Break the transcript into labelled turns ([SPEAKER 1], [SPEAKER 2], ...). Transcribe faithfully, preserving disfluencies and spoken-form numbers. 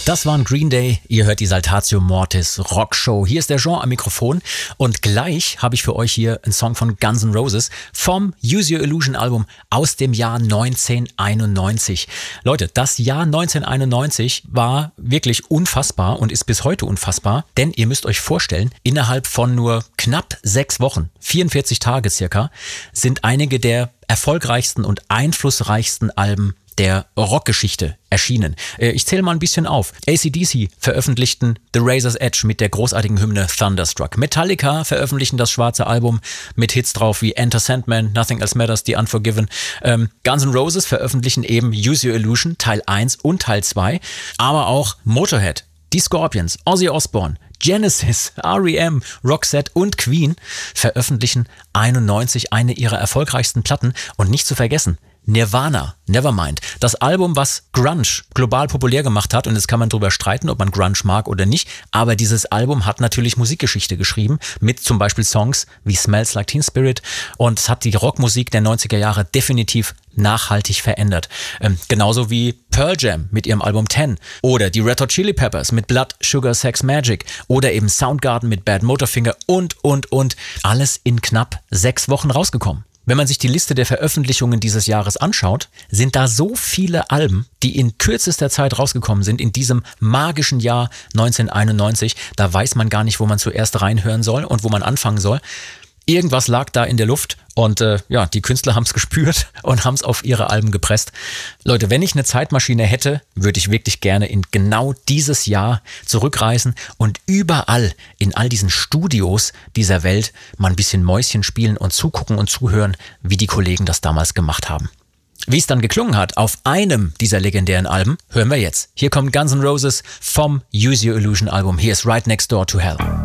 [SPEAKER 1] Das waren Green Day. Ihr hört die Saltatio Mortis Rockshow. Hier ist der Jean am Mikrofon und gleich habe ich für euch hier einen Song von Guns N' Roses vom Use Your Illusion Album aus dem Jahr neunzehnhunderteinundneunzig. Leute, das Jahr neunzehnhunderteinundneunzig war wirklich unfassbar und ist bis heute unfassbar, denn ihr müsst euch vorstellen, innerhalb von nur knapp sechs Wochen, vierundvierzig Tage circa, sind einige der erfolgreichsten und einflussreichsten Alben der Rockgeschichte erschienen. Ich zähle mal ein bisschen auf. A C D C veröffentlichten The Razor's Edge mit der großartigen Hymne Thunderstruck. Metallica veröffentlichten das schwarze Album mit Hits drauf wie Enter Sandman, Nothing Else Matters, The Unforgiven. Ähm, Guns N' Roses veröffentlichen eben Use Your Illusion Teil eins und Teil zwei, aber auch Motorhead, die Scorpions, Ozzy Osbourne, Genesis, R E M, Roxette und Queen veröffentlichen einundneunzig eine ihrer erfolgreichsten Platten und nicht zu vergessen, Nirvana, Nevermind, das Album, was Grunge global populär gemacht hat, und jetzt kann man drüber streiten, ob man Grunge mag oder nicht, aber dieses Album hat natürlich Musikgeschichte geschrieben, mit zum Beispiel Songs wie Smells Like Teen Spirit, und es hat die Rockmusik der neunziger Jahre definitiv nachhaltig verändert. Ähm, genauso wie Pearl Jam mit ihrem Album Ten oder die Red Hot Chili Peppers mit Blood, Sugar, Sex, Magic oder eben Soundgarden mit Bad Motorfinger und, und, und. Alles in knapp sechs Wochen rausgekommen. Wenn man sich die Liste der Veröffentlichungen dieses Jahres anschaut, sind da so viele Alben, die in kürzester Zeit rausgekommen sind, in diesem magischen Jahr neunzehnhunderteinundneunzig. Da weiß man gar nicht, wo man zuerst reinhören soll und wo man anfangen soll. Irgendwas lag da in der Luft und äh, ja, die Künstler haben es gespürt und haben es auf ihre Alben gepresst. Leute, wenn ich eine Zeitmaschine hätte, würde ich wirklich gerne in genau dieses Jahr zurückreisen und überall in all diesen Studios dieser Welt mal ein bisschen Mäuschen spielen und zugucken und zuhören, wie die Kollegen das damals gemacht haben. Wie es dann geklungen hat auf einem dieser legendären Alben, hören wir jetzt. Hier kommt Guns N' Roses vom Use Your Illusion Album. Hier ist Right Next Door to Hell.